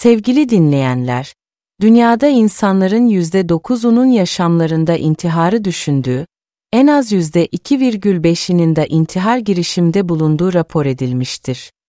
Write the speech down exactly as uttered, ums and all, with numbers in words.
Sevgili dinleyenler, dünyada insanların yüzde dokuzunun yaşamlarında intiharı düşündüğü, en az yüzde iki virgül beşinin de intihar girişiminde bulunduğu rapor edilmiştir.